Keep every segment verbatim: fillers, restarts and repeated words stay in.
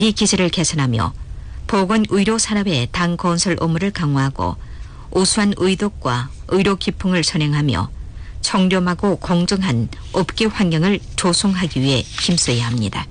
이 기술을 개선하며 보건 의료 산업의 당 건설 업무를 강화하고 우수한 의덕과 의료 기풍을 선행하며 청렴하고 공정한 업계 환경을 조성하기 위해 힘써야 합니다.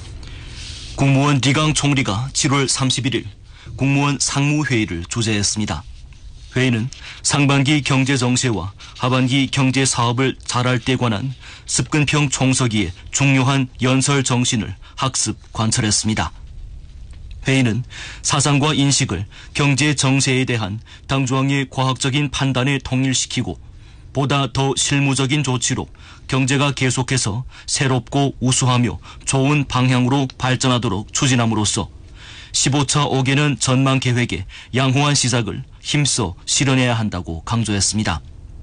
국무원 리강 총리가 칠월 삼십일일 국무원 상무회의를 주재했습니다. 회의는 상반기 경제 정세와 하반기 경제 사업을 잘할 때 관한 습근평 총서기의 중요한 연설 정신을 학습 관철했습니다. 회의는 사상과 인식을 경제 정세에 대한 당중앙의 과학적인 판단에 통일시키고 보다 더 실무적인 조치로 경제가 계속해서 새롭고 우수하며 좋은 방향으로 발전하도록 추진함으로써 십오 차 오 개년 전망 계획의 양호한 시작을 힘써 실현해야 한다고 강조했습니다.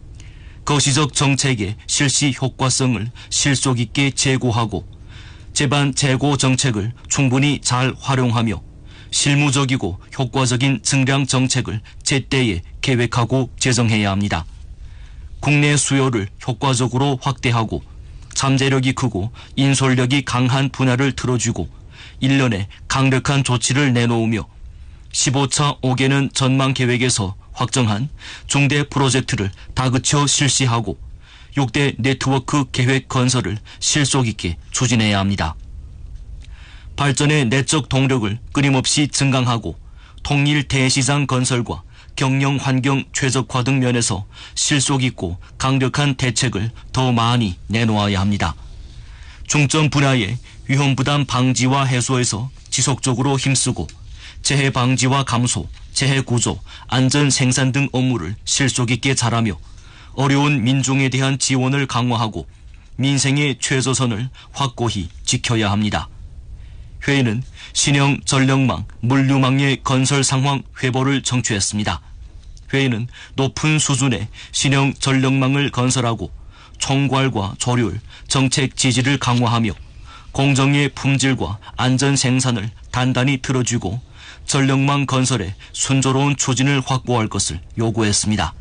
거시적 정책의 실시 효과성을 실속 있게 제고하고 제반 재고 정책을 충분히 잘 활용하며 실무적이고 효과적인 증량 정책을 제때에 계획하고 제정해야 합니다. 국내 수요를 효과적으로 확대하고 잠재력이 크고 인솔력이 강한 분야를 틀어주고 일련의 강력한 조치를 내놓으며 십오 차 오 개년 전망 계획에서 확정한 중대 프로젝트를 다그쳐 실시하고 육 대 네트워크 계획 건설을 실속 있게 추진해야 합니다. 발전의 내적 동력을 끊임없이 증강하고 통일 대시장 건설과 경영 환경 최적화 등 면에서 실속 있고 강력한 대책을 더 많이 내놓아야 합니다. 중점 분야의 위험 부담 방지와 해소에서 지속적으로 힘쓰고 재해 방지와 감소, 재해 구조, 안전 생산 등 업무를 실속 있게 잘하며 어려운 민중에 대한 지원을 강화하고 민생의 최저선을 확고히 지켜야 합니다. 회의는 신형 전력망, 물류망의 건설 상황 회보를 청취했습니다. 회의는 높은 수준의 신형 전력망을 건설하고 총괄과 조율, 정책 지지를 강화하며 공정의 품질과 안전 생산을 단단히 틀어주고 전력망 건설의 순조로운 추진을 확보할 것을 요구했습니다.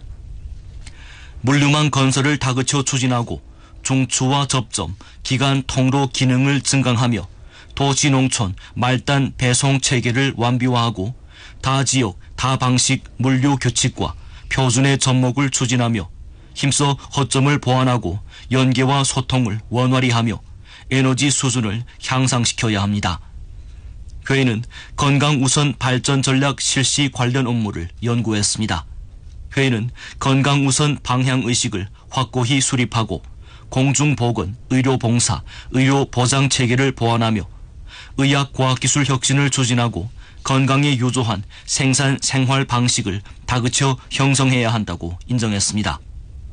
물류망 건설을 다그쳐 추진하고 중추와 접점, 기간 통로 기능을 증강하며 도시농촌 말단 배송 체계를 완비화하고 다지역, 다방식 물류 규칙과 표준의 접목을 추진하며 힘써 허점을 보완하고 연계와 소통을 원활히 하며 에너지 수준을 향상시켜야 합니다. 회의는 건강 우선 발전 전략 실시 관련 업무를 연구했습니다. 회의는 건강 우선 방향 의식을 확고히 수립하고 공중보건, 의료봉사, 의료보장 체계를 보완하며 의학과학기술 혁신을 추진하고 건강에 유조한 생산 생활 방식을 다그쳐 형성해야 한다고 인정했습니다.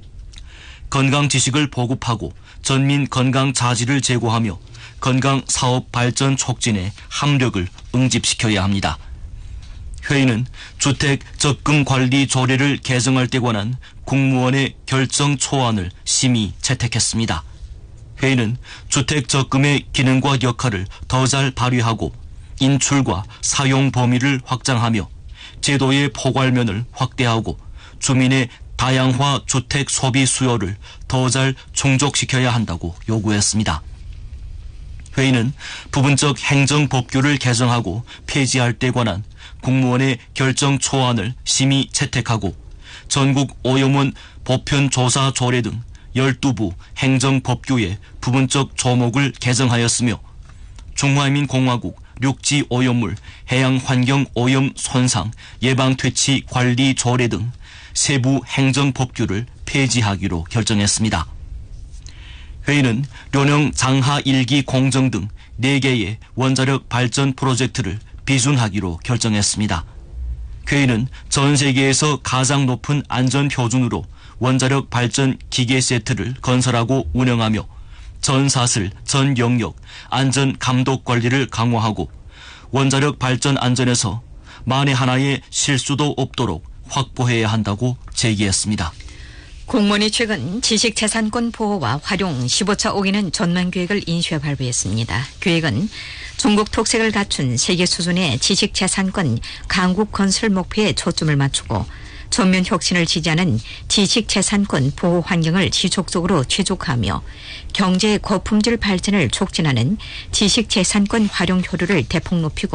건강 지식을 보급하고 전민 건강 자질을 제고하며 건강 사업 발전 촉진에 합력을 응집시켜야 합니다. 회의는 주택 적금 관리 조례를 개정할 때 관한 국무원의 결정 초안을 심의 채택했습니다. 회의는 주택 적금의 기능과 역할을 더 잘 발휘하고 인출과 사용 범위를 확장하며 제도의 포괄면을 확대하고 주민의 다양화 주택 소비 수요를 더 잘 충족시켜야 한다고 요구했습니다. 회의는 부분적 행정법규를 개정하고 폐지할 때 관한 국무원의 결정 초안을 심의 채택하고 전국 오염원 보편조사 조례 등 열두 부 행정법규의 부분적 조목을 개정하였으며 중화민공화국 육지 오염물 해양환경 오염 손상 예방퇴치 관리 조례 등 세부 행정법규를 폐지하기로 결정했습니다. 회의는 료령 장하 일 기 공정 등 네 개의 원자력 발전 프로젝트를 비준하기로 결정했습니다. 회의는 전 세계에서 가장 높은 안전 표준으로 원자력 발전 기계 세트를 건설하고 운영하며 전 사슬, 전 영역 안전 감독 관리를 강화하고 원자력 발전 안전에서 만에 하나의 실수도 없도록 확보해야 한다고 제기했습니다. 공무원이 최근 지식재산권 보호와 활용 십오 차 오 개년 전망계획을 인쇄 발표했습니다. 계획은 중국 특색을 갖춘 세계 수준의 지식재산권 강국 건설 목표에 초점을 맞추고 전면 혁신을 지지하는 지식재산권 보호 환경을 지속적으로 지속하며 경제 고품질 발전을 촉진하는 지식재산권 활용 효율을 대폭 높이고